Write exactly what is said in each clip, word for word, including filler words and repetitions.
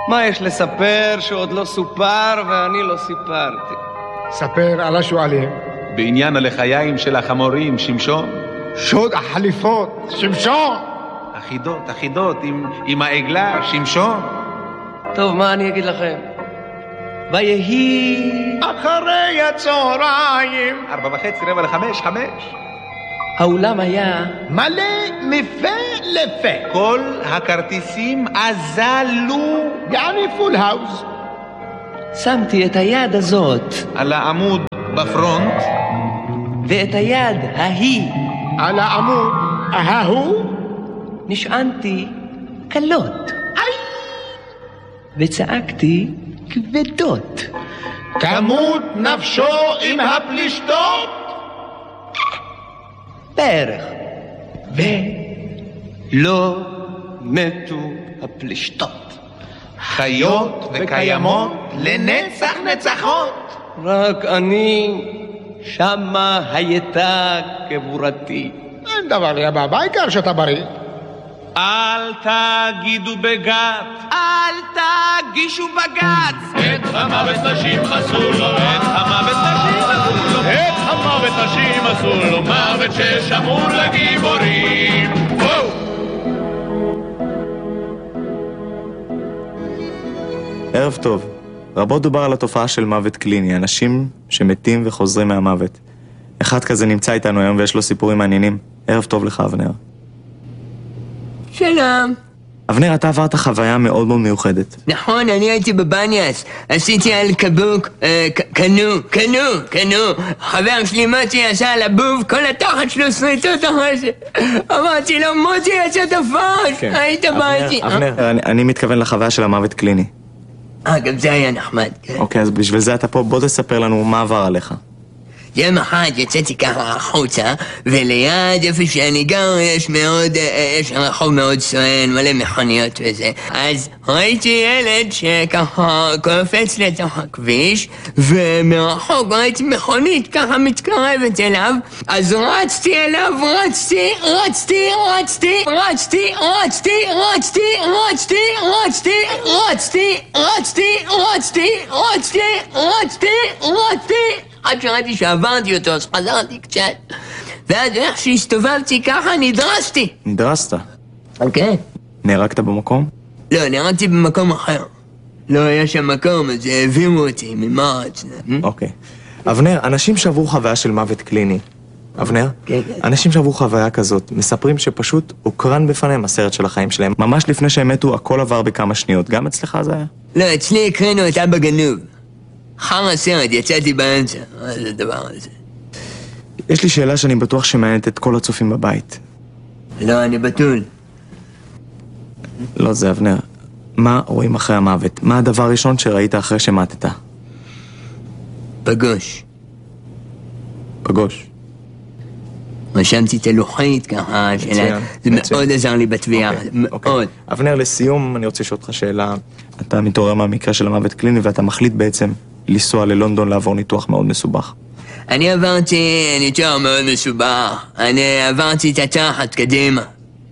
מה יש לספר שעוד לא סופר ואני לא סיפרתי? ספר על השואלים. בעניין הלחיים של החמורים, שמשון. שוד החליפות, שמשון. אחידות, אחידות, עם, עם העגלה, שמשון. טוב, מה אני אגיד לכם? ויהי אחרי הצהריים. ארבע וחצי, רבע לחמש, חמש. האולם היה מלא מפה לפה. כל הכרטיסים אזלו. יעני פול האוס. שמתי את היד הזאת על העמוד בפרונט. ואת היד ההיא על העמוד ההוא. נשענתי קלות. וצעקתי כבדות. כמות נפשו עם הפלישתות. בערך. ולא מתו הפלישתות. חיות וקיימות לנצח נצחות. רק אני שמה הייתה קבורתי. אין דבר יבא, בעיקר שאתה בריא. אל תגידו בגת, אל תגישו בגץ. את המוות נשים אסור לו, את המוות נשים אסור לו, את המוות נשים אסור לו, מוות ששמור לגיבורים. ערב טוב. רבות דובר על התופעה של מוות קליני, אנשים שמתים וחוזרים מהמוות. אחד כזה נמצא איתנו היום ויש לו סיפורים מעניינים. ערב טוב לך, אבנר. שלום. אבנר, אתה עברת חוויה מאוד מאוד מיוחדת. נכון, אני הייתי בבניאס, עשיתי על קבוק, אה, קנו, קנו, קנו. חבר שלי מוטי עשה על הבוב, כל התחת שלו שריטות אחרי זה. אמרתי לו, מוטי יצא תפוש, היית באתי. אבנר, אני, אני מתכוון לחוויה של המוות קליני. אה, גם זה היה נחמד, כן. אוקיי, אז בשביל זה אתה פה, בוא תספר לנו מה עבר עליך. יום אחד יצאתי ככה החוצה, וליד איפה שאני גר יש מאוד, יש רחוב מאוד סואן, מלא מכוניות וזה. אז ראיתי ילד שככה קופץ לתוך הכביש, ומרחוק ראיתי מכונית ככה מתקרבת אליו, אז רצתי אליו, רצתי, רצתי, רצתי, רצתי, רצתי, רצתי, רצתי, רצתי, רצתי, רצתי, רצתי, רצתי, רצתי, רצתי, עד שראיתי שעברתי אותו, אז חזרתי קצת. ואז איך שהסתובבתי ככה, נדרסתי. נדרסת? אוקיי. נהרגת במקום? לא, נהרגתי במקום אחר. לא היה שם מקום, אז העבירו אותי ממעץ. אוקיי. אבנר, אנשים שעברו חוויה של מוות קליני. אבנר? כן, כן. אנשים שעברו חוויה כזאת, מספרים שפשוט הוקרן בפניהם הסרט של החיים שלהם. ממש לפני שהם מתו, הכל עבר בכמה שניות. גם אצלך זה היה? לא, אצלי הקרינו את אבא גנוב. חר הסרט, יצאתי באמצע. מה זה הדבר הזה? יש לי שאלה שאני בטוח שמעניינת את כל הצופים בבית. לא, אני בתול. לא, זה אבנר. מה רואים אחרי המוות? מה הדבר הראשון שראית אחרי שמתת? פגוש. פגוש. רשמתי את הלוחית ככה, שאלה, זה מאוד עזר לי בתביעה, מאוד. אבנר, לסיום אני רוצה לשאול אותך שאלה. אתה מתעורר מהמקרה של המוות קליני ואתה מחליט בעצם לנסוע ללונדון לעבור ניתוח מאוד מסובך. אני עברתי ניתוח מאוד מסובך, אני עברתי את התחת קדימה.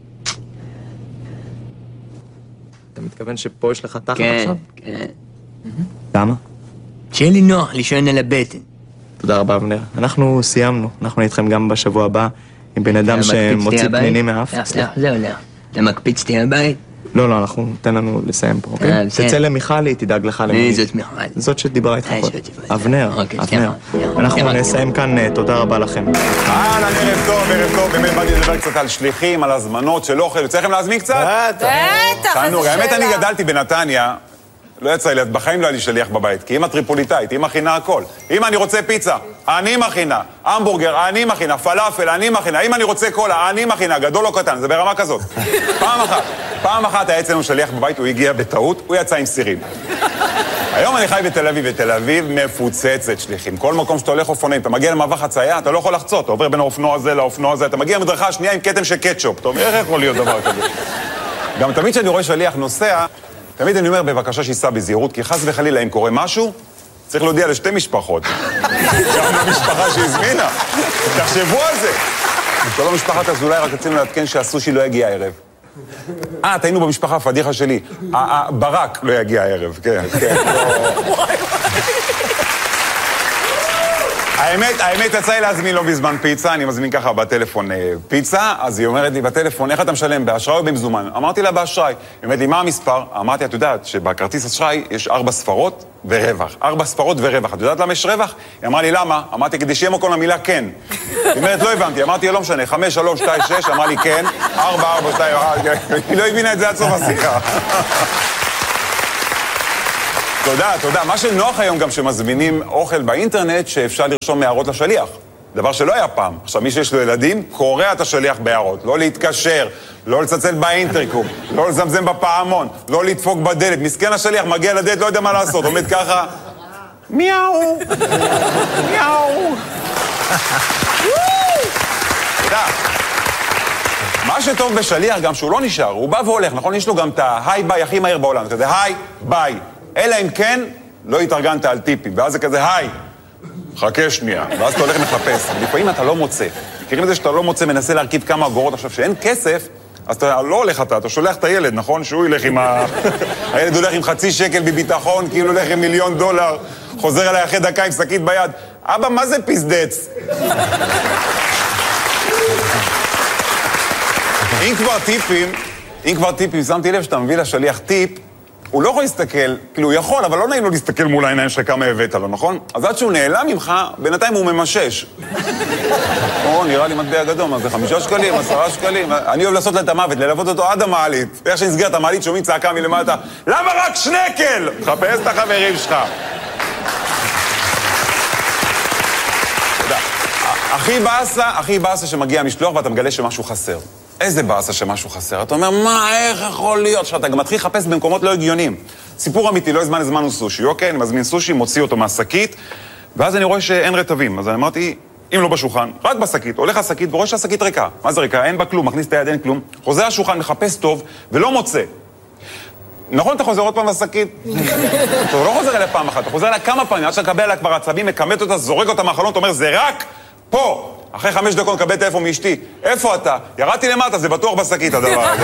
אתה מתכוון שפה יש לך תחת כן, עכשיו? כן. למה? שיהיה לי נוח לישון על הבטן. תודה רבה, אבנר. אנחנו סיימנו. אנחנו איתכם גם בשבוע הבא עם בן אדם שמוציא פנינים מאף. סלח, סלח, זה הולך. אתה מקפיץ אותי הבית? לא, לא, אנחנו ניתן לנו לסיים פה, אוקיי? תצא למיכל, היא תדאג לך למינית. מי זאת מיכל? זאת שדיברה איתך פה. אבנר, אוקיי, אבנר. אנחנו נסיים כאן, תודה רבה לכם. אהלן, ערב טוב, ערב טוב. באמת באתי לדבר קצת על שליחים, על הזמנות של אוכל. יוצא לכם להזמין קצת? בטח, איזה שאלה. האמת, אני גדלתי בנתניה. לא יצא לי, בחיים לא היה לי שליח בבית, כי אמא טריפוליטאית, אמא מכינה הכל. אמא, אני רוצה פיצה, אני מכינה. המבורגר, אני מכינה. פלאפל, אני מכינה. אם אני רוצה קולה, אני מכינה. גדול או קטן, זה ברמה כזאת. פעם אחת, פעם אחת היה אצלנו שליח בבית, הוא הגיע בטעות, הוא יצא עם סירים. היום אני חי בתל אביב, ותל אביב מפוצצת שליחים. כל מקום שאתה הולך אופנועים, אתה מגיע למעבר חצייה, אתה לא יכול לחצות, אתה עובר בין האופנוע הזה לאופנוע הזה, אתה מגיע למדרכה השנייה עם כתם של קטשופ. אתה אומר, איך יכול להיות דבר כזה? גם תמיד כשאני רואה שליח נוסע, תמיד אני אומר, בבקשה שיסע בזהירות, כי חס וחלילה, אם קורה משהו, צריך להודיע לשתי משפחות. גם למשפחה שהזמינה. תחשבו על זה. כל המשפחת אזולאי רק רצינו להתקן שהסושי לא יגיע הערב. אה, תהיינו במשפחה, הפדיחה שלי. ברק לא יגיע הערב, כן, כן. האמת, האמת, יצא לי להזמין לא בזמן פיצה, אני מזמין ככה בטלפון פיצה, אז היא אומרת לי בטלפון, איך אתה משלם, באשראי או במזומן? אמרתי לה באשראי. היא אומרת לי, מה המספר? אמרתי, את יודעת שבכרטיס אשראי יש ארבע ספרות ורווח. ארבע ספרות ורווח. את יודעת למה יש רווח? היא אמרה לי, למה? אמרתי, כדי שיהיה מקום למילה כן. היא אומרת, לא הבנתי. אמרתי, לא משנה, חמש, שלוש, שתיים, שש, אמרה לי כן, ארבע, ארבע, שתיים, היא לא הבינה את זה עד סוף השיחה. תודה, תודה. מה שנוח היום גם שמזמינים אוכל באינטרנט שאפשר לרשום הערות לשליח. דבר שלא היה פעם. עכשיו, מי שיש לו ילדים, קורא את השליח בהערות. לא להתקשר, לא לצלצל באינטרקום, לא לזמזם בפעמון, לא לדפוק בדלת. מסכן השליח מגיע לדלת, לא יודע מה לעשות. עומד ככה, מיאו, מיאו. תודה. מה שטוב בשליח גם שהוא לא נשאר, הוא בא והולך, נכון? יש לו גם את ההיי ביי הכי מהיר בעולם. אתה יודע, היי ביי. אלא אם כן, לא התארגנת על טיפים, ואז זה כזה, היי, חכה שנייה, ואז אתה הולך מחפש. לפעמים אתה לא מוצא. מכירים את זה שאתה לא מוצא, מנסה להרכיב כמה אגורות, עכשיו שאין כסף, אז אתה לא הולך אתה, אתה שולח את הילד, נכון? שהוא ילך עם ה... הילד הולך עם חצי שקל בביטחון, כאילו הולך עם מיליון דולר, חוזר אליי אחרי דקה עם שקית ביד. אבא, מה זה פסדץ? אם כבר טיפים, אם כבר טיפים, שמתי לב שאתה מביא לשליח טיפ, הוא לא יכול להסתכל, כאילו הוא יכול, אבל לא נעים לו להסתכל מול העיניים שלך כמה הבאת לו, נכון? אז עד שהוא נעלם ממך, בינתיים הוא ממשש. או, נראה לי מטבע גדול, מה זה חמישה שקלים, עשרה שקלים? אני אוהב לעשות לה את המוות, ללוות אותו עד המעלית. איך שנסגר את המעלית, שומעים צעקה מלמטה, למה רק שנקל? תחפש את החברים שלך. תודה. הכי באסה, הכי באסה שמגיע משלוח ואתה מגלה שמשהו חסר. איזה באסה שמשהו חסר. אתה אומר, מה, איך יכול להיות? שאתה גם מתחיל לחפש במקומות לא הגיוניים. סיפור אמיתי, לא הזמן הזמנו סושי. אוקיי, אני מזמין סושי, מוציא אותו מהשקית, ואז אני רואה שאין רטבים. אז אני אמרתי, אם לא בשולחן, רק בשקית. הולך השקית ורואה שהשקית ריקה. מה זה ריקה? אין בה כלום, מכניס את היד, אין כלום. חוזר השולחן, מחפש טוב, ולא מוצא. נכון, אתה חוזר עוד פעם לשקית? אתה לא חוזר אליה פעם אחת, אתה חוזר אליה כמה פעמים, עד שאתה מקבל עליה כבר עצבים, מקמת אותה, זורק אותה מהחלון, אתה אומר, זה רק פה. אחרי חמש דקות נקבל טלפון מאשתי. איפה אתה? ירדתי למטה, זה בטוח בשקית הדבר הזה.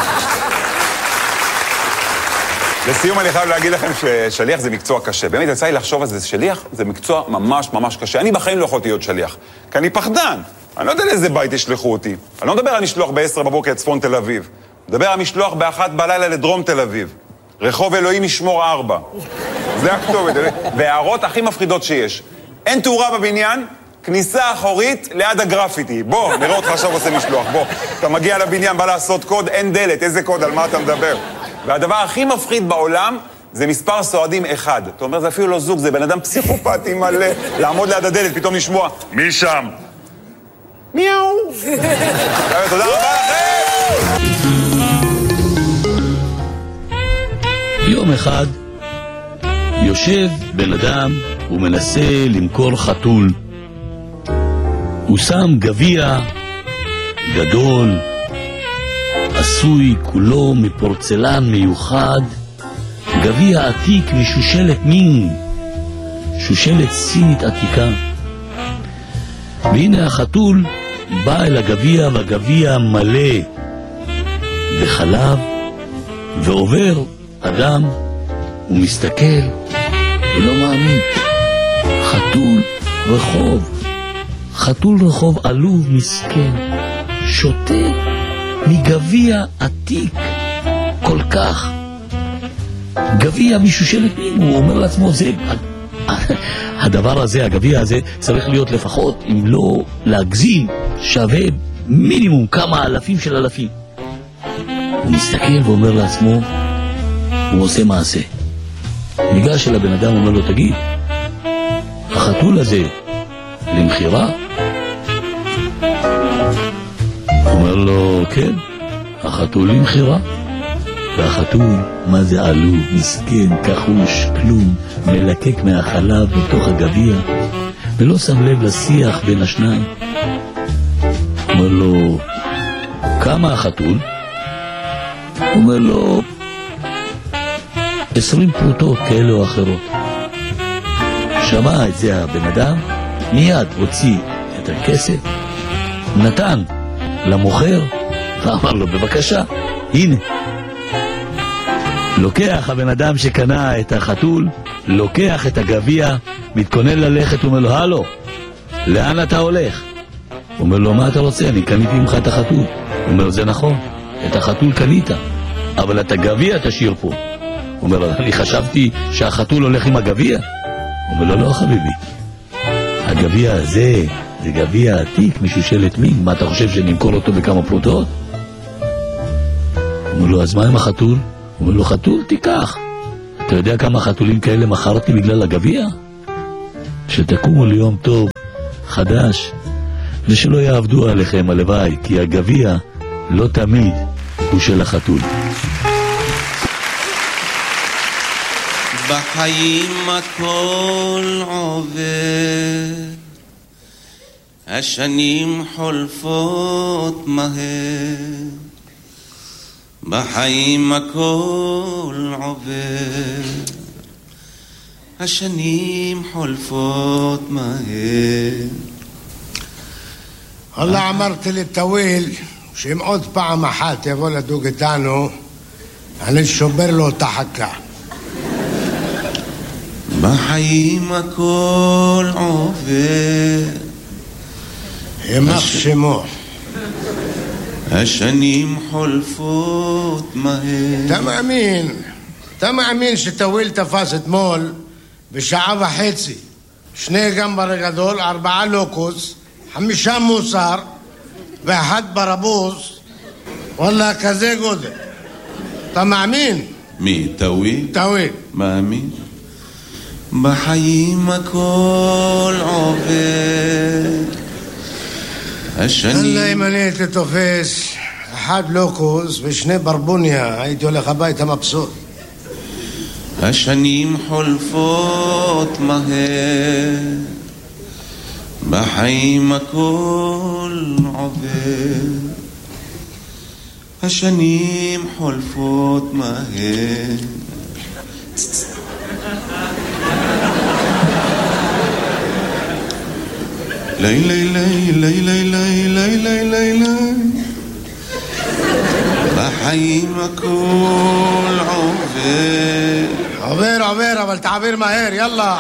לסיום אני חייב להגיד לכם ששליח זה מקצוע קשה. באמת יצא לי לחשוב על זה, שליח זה מקצוע ממש ממש קשה. אני בחיים לא יכולתי להיות שליח, כי אני פחדן. אני לא יודע לאיזה בית ישלחו אותי. אני לא מדבר על משלוח ב-עשר בבוקר לצפון תל אביב. מדבר על משלוח באחת בלילה לדרום תל אביב. רחוב אלוהים ישמור ארבע. זה הכתובת. והערות הכי מפחידות שיש. אין תאורה בבניין, כניסה אחורית ליד הגרפיטי. בוא, נראה אותך עכשיו עושה משלוח. בוא, אתה מגיע לבניין, בא לעשות קוד, אין דלת. איזה קוד, על מה אתה מדבר? והדבר הכי מפחיד בעולם זה מספר סועדים אחד. אתה אומר, זה אפילו לא זוג, זה בן אדם פסיכופתי מלא. לעמוד ליד הדלת, פתאום לשמוע, מי שם? מיאו. תודה רבה לכם! יום אחד יושב בן אדם ומנסה למכור חתול. הוא שם גביע גדול, עשוי כולו מפורצלן מיוחד, גביע עתיק משושלת מין, שושלת סינית עתיקה. והנה החתול בא אל הגביע, והגביע מלא בחלב, ועובר אדם ומסתכל ולא מאמין. חתול רחוב, חתול רחוב עלוב מסכן, שותה מגביע עתיק כל כך, גביע משושלת מין. הוא אומר לעצמו, זה הדבר הזה, הגביע הזה צריך להיות לפחות, אם לא להגזים, שווה מינימום כמה אלפים של אלפים. הוא מסתכל ואומר לעצמו, הוא עושה מעשה. ניגש אל הבן אדם, אומר לו, תגיד, החתול הזה למחירה? אומר לו, כן, החתול למחירה. והחתול, מה זה עלוב, מסכן, כחוש, כלום, מלקק מהחלב בתוך הגביע, ולא שם לב לשיח בין השניים. אומר לו, כמה החתול? אומר לו, עשרים פרוטות כאלה או אחרות. שמע את זה הבן אדם, מיד הוציא את הכסף, נתן למוכר, ואמר לו, בבקשה, הנה. לוקח הבן אדם שקנה את החתול, לוקח את הגביע, מתכונן ללכת, אומר לו, הלו, לאן אתה הולך? הוא אומר לו, מה אתה רוצה? אני קניתי ממך את החתול. הוא אומר, זה נכון, את החתול קנית, אבל את הגביע תשאיר פה. הוא אומר לו, אני חשבתי שהחתול הולך עם הגביע. הוא אומר לו, לא חביבי, הגביע הזה זה גביע עתיק משושלת מין, מה אתה חושב שנמכור אותו בכמה פרוטות? הוא אומר לו, אז מה עם החתול? הוא אומר לו, חתול תיקח. אתה יודע כמה חתולים כאלה מכרתי בגלל הגביע? שתקומו ליום טוב, חדש, ושלא יעבדו עליכם הלוואי, כי הגביע לא תמיד הוא של החתול. בחיים הכל עובר, השנים חולפות מהר, בחיים הכל עובר, השנים חולפות מהר. والله אמרתי לטוויל שאם עוד פעם אחת יבוא לדוג איתנו אני שובר לו את החכה. בחיים הכל עובר, ימח שמו, השנים חולפות מהר. אתה מאמין, אתה מאמין שטוויל תפס אתמול בשעה וחצי שני גמבר גדול, ארבעה לוקוס, חמישה מוסר ואחד ברבוס, וואלה כזה גודל. אתה מאמין? מי? טוויל? טוויל. מאמין. בחיים הכל עובר, השנים... אללה אם אני הייתי תופס אחד לוקוס ושני ברבוניה, הייתי הולך הביתה מבסוט. השנים חולפות מהר, בחיים הכל עובר, השנים חולפות מהר. לי לי לי לי לי לי לי לי לי לי בחיים הכל עובר. עובר עובר אבל תעביר מהר, יאללה.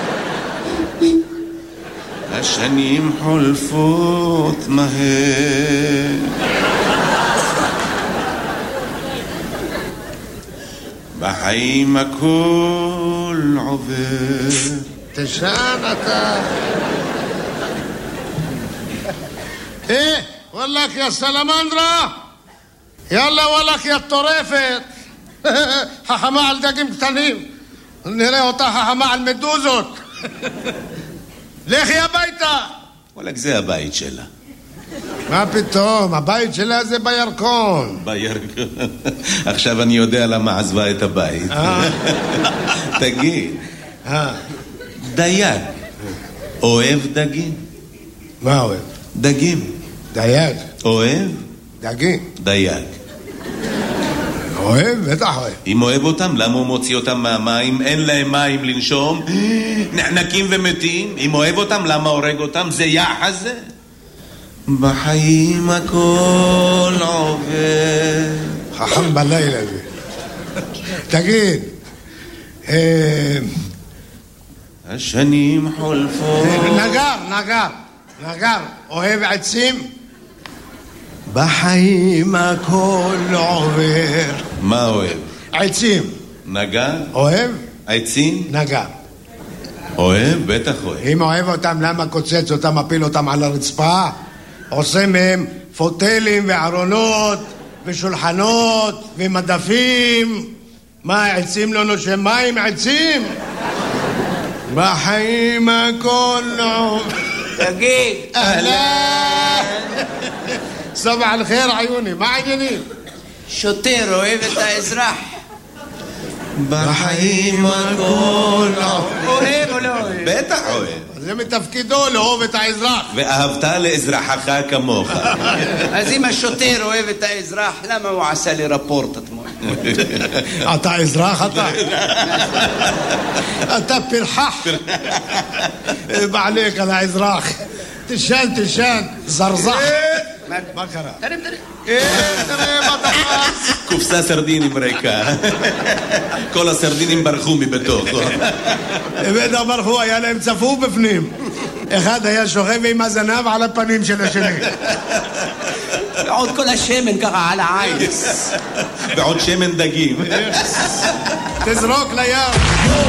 השנים חולפות מהר, בחיים הכל עובר. תשען אתה. ايه والله يا سلامندرا يلا والله يا الطريفة חכמה על דגים קטנים, נראה אותה חכמה על מדוזות. לכי הביתה. וואלק זה הבית שלה. מה פתאום, הבית שלה זה בירקון. בירקון. עכשיו אני יודע למה עזבה את הבית. תגיד, דייג אוהב דגים? מה אוהב? דגים. דייג. אוהב? דגים. דייג. אוהב? בטח אוהב. אם אוהב אותם, למה הוא מוציא אותם מהמים? אין להם מים לנשום, נחנקים ומתים. אם אוהב אותם, למה הורג אותם? זה יחס זה. בחיים הכל עובר. חכם בלילה זה. תגיד, השנים חולפות. נגר, נגר, נגר, אוהב עצים? בחיים הכל עובר. מה אוהב? עצים. נגר? אוהב? עצים? נגר. אוהב? בטח אוהב. אם אוהב אותם, למה קוצץ אותם, מפיל אותם על הרצפה? עושה מהם פוטלים וארונות ושולחנות ומדפים. מה, עצים לא נושם מים? עצים? בחיים הכל עובר. תגיד. אהלן. סבח על חיר עיוני, מה העניינים? שוטר אוהב את האזרח. בחיים הכל אוהב או לא אוהב? בטח אוהב. זה מתפקידו לאהוב את האזרח. ואהבת לאזרחך כמוך. אז אם השוטר אוהב את האזרח, למה הוא עשה לי רפורט אתמול? אתה אזרח אתה? אתה פרחח. בעליך על האזרח. תשן תשן זרזח. מה קרה? תראה, תראה. אה, תראה מה תפס. קופסה סרדינים ריקה. כל הסרדינים ברחו מבתוך. בטח ברחו, היה להם צפוף בפנים. אחד היה שוכב עם הזנב על הפנים של השני. ועוד כל השמן ככה על העין. ועוד שמן דגים. תזרוק לים.